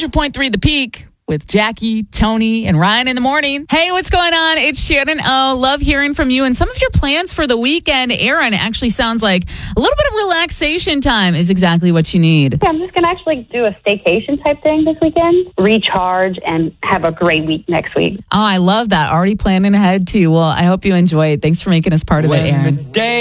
100.3 The Peak with Jackie, Tony, and Ryan in the morning. Hey, what's going on? It's Shannon O. Love hearing from you and some of your plans for the weekend. Aaron, actually sounds like a little bit of relaxation time is exactly what you need. Yeah, I'm just going to actually do a staycation type thing this weekend, recharge, and have a great week next week. Oh, I love that. Already planning ahead, too. Well, I hope you enjoy it. Thanks for making us part of it, Aaron.